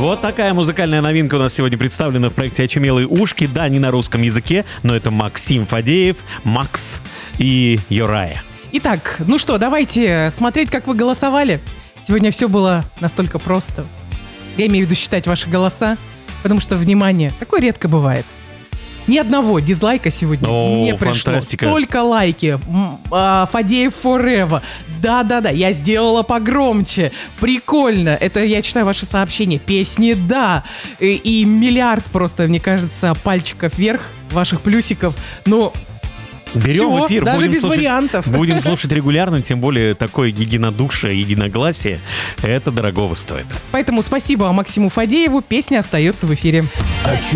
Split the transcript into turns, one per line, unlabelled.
Вот такая музыкальная новинка у нас сегодня представлена в проекте «Очумелые ушки». Да, не на русском языке, но это Максим Фадеев, Макс и Юрая.
Итак, ну что, давайте смотреть, как вы голосовали. Сегодня все было настолько просто. Я имею в виду считать ваши голоса, потому что, внимание, такое редко бывает. Ни одного дизлайка сегодня не пришло.
Фантастика.
Только лайки. Фадеев Forever. Да-да-да, я сделала погромче. Прикольно. Это я читаю ваши сообщения. Песни, да. И миллиард просто, мне кажется, пальчиков вверх, ваших плюсиков. Ну,
Берем
всё,
эфир,
даже
будем
без
слушать,
вариантов.
Будем слушать регулярно, тем более такое единодушие, единогласие. Это дорогого стоит.
Поэтому спасибо Максиму Фадееву. Песня остается в эфире.